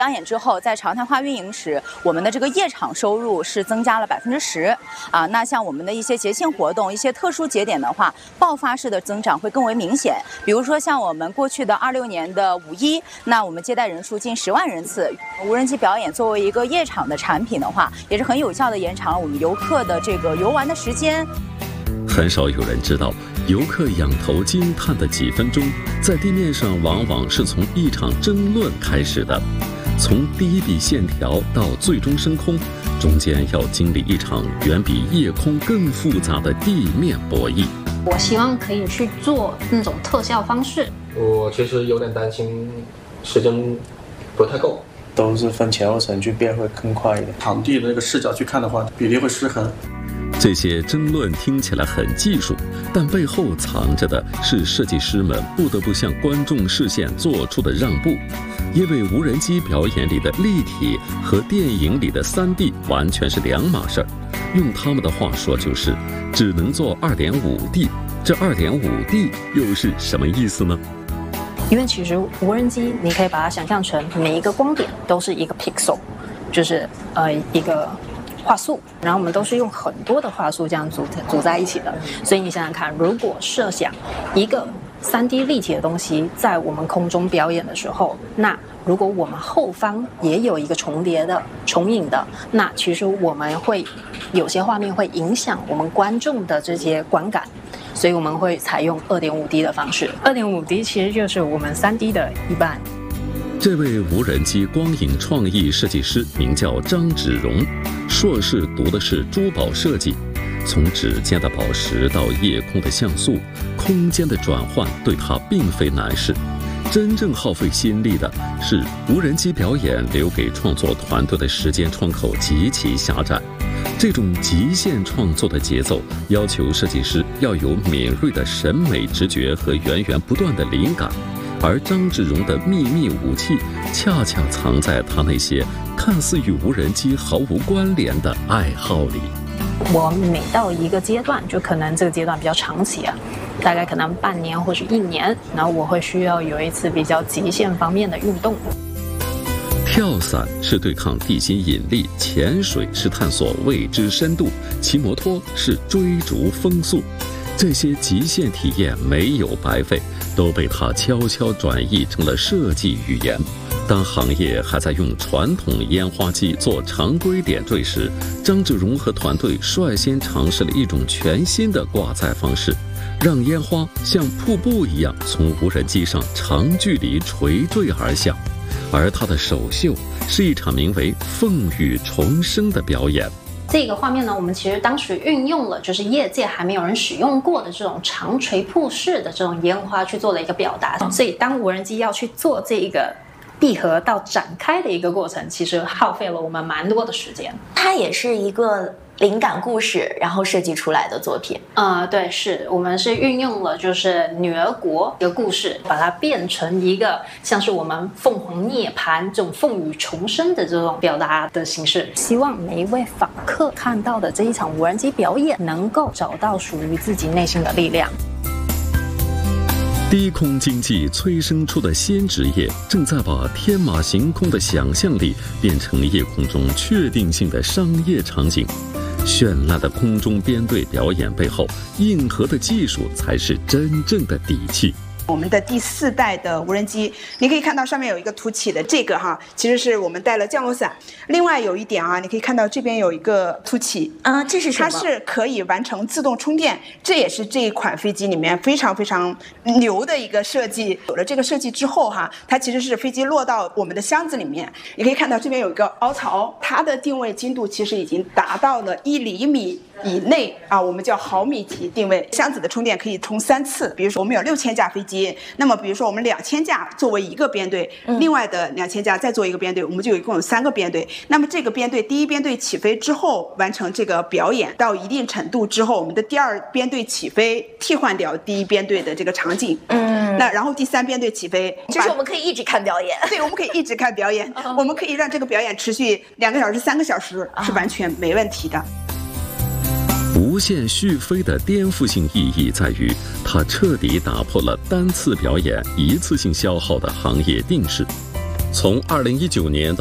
商演之后，在常态化运营时，我们的这个夜场收入是增加了10%啊。那像我们的一些节庆活动、一些特殊节点的话，爆发式的增长会更为明显。比如说像我们过去的26年的5·1，那我们接待人数近10万人次。无人机表演作为一个夜场的产品的话，也是很有效的延长了我们游客的这个游玩的时间。 很少有人知道，游客仰头惊叹的几分钟，在地面上往往是从一场争论开始的。从第一笔线条到最终升空，中间要经历一场远比夜空更复杂的地面博弈。 我希望可以去做那种特效方式。 我其实有点担心时间不太够， 都是分前后程序变会更快一点。 场地的那个视角去看的话，比例会失衡。 这些争论听起来很技术，但背后藏着的是设计师们不得不向观众视线做出的让步，因为无人机表演里的立体和电影里的3D 完全是两码事儿。用他们的话说就是只能做2.5D， 这2.5D 又是什么意思呢？ 因为其实无人机你可以把它想象成每一个光点都是一个 pixel， 就是一个画素，然后我们都是用很多的画素这样组在一起的。所以你想想看，如果设想一个3D 立体的东西在我们空中表演的时候，那如果我们后方也有一个重叠的重影的，那其实我们会有些画面会影响我们观众的这些观感，所以我们会采用2.5D 的方式。2.5D 其实就是我们3D 的一半。 这位无人机光影创意设计师名叫张芷蓉，硕士读的是珠宝设计。从指尖的宝石到夜空的像素，空间的转换对他并非难事。真正耗费心力的是无人机表演留给创作团队的时间窗口极其狭窄。这种极限创作的节奏要求设计师要有敏锐的审美直觉和源源不断的灵感，而张芷蓉的秘密武器恰恰藏在他那些看似与无人机毫无关联的爱好里。 我每到一个阶段，就可能这个阶段比较长期啊，大概可能半年或是1年，然后我会需要有一次比较极限方面的运动。 跳伞是对抗地心引力，潜水是探索未知深度，骑摩托是追逐风速。这些极限体验没有白费，都被他悄悄转译成了设计语言。当行业还在用传统烟花机做常规点缀时，张芷蓉和团队率先尝试了一种全新的挂载方式，让烟花像瀑布一样从无人机上长距离垂坠而下。而他的首秀是一场名为《凤羽重生》的表演。 这个画面呢，我们其实当时运用了就是业界还没有人使用过的这种长垂瀑式的这种烟花去做了一个表达。所以当无人机要去做这一个闭合到展开的一个过程，其实耗费了我们蛮多的时间。 它也是一个灵感故事，然后设计出来的作品。 对，是我们是运用了就是女儿国的故事，把它变成一个像是我们凤凰涅槃这种凤羽重生的这种表达的形式。希望每一位访客看到的这一场无人机表演，能够找到属于自己内心的力量。 低空经济催生出的新职业，正在把天马行空的想象力变成夜空中确定性的商业场景。绚烂的空中编队表演背后，硬核的技术才是真正的底气。 我们的第4代的无人机，你可以看到上面有一个凸起的这个其实是我们带了降落伞。另外有一点你可以看到这边有一个凸起这是什么？ 它是可以完成自动充电，这也是这一款飞机里面非常非常牛的一个设计。有了这个设计之后它其实是飞机落到我们的箱子里面，你可以看到这边有一个凹槽，它的定位精度其实已经达到了1厘米以内我们叫毫米级定位。箱子的充电可以充3次，比如说我们有6000架飞机，那么比如说我们2000架作为一个编队，另外的2000架再做一个编队，我们就一共有3个编队。那么这个编队第一编队起飞之后完成这个表演到一定程度之后，我们的第2编队起飞替换掉第1编队的这个场景，那然后第3编队起飞， 就是我们可以一直看表演。 对，我们可以一直看表演，我们可以让这个表演持续2个小时、3个小时是完全没问题的。 无限续飞的颠覆性意义在于，它彻底打破了单次表演一次性消耗的行业定式。 从2019年到